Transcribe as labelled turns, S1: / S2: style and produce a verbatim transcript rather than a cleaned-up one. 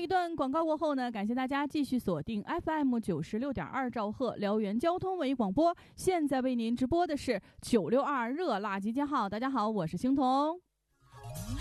S1: 一段广告过后呢，感谢大家继续锁定 F M 九十六点二兆赫辽源交通文艺广播。现在为您直播的是九六二热辣集结号。大家好，我是星彤。